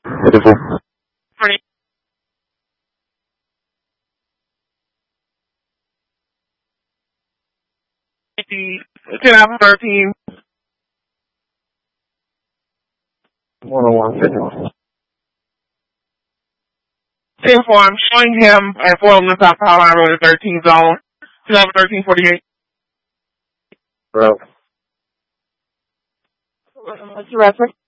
Can I have 13? 101. 10-4, I'm showing him at Fort Leonard, South Carolina, in the 13 zone. Can I have 1348? Bro. What's your reference?